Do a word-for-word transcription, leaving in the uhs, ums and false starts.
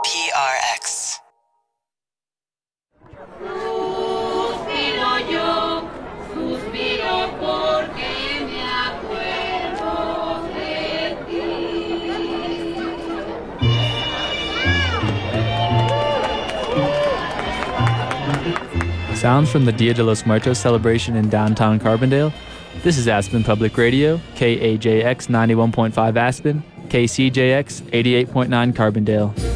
P R X. Suspiro yo, suspiro porque me acuerdo de ti. Sounds from the Dia de los Muertos celebration in downtown Carbondale. This is Aspen Public Radio, K A J X ninety-one point five Aspen, K C J X eighty-eight point nine Carbondale.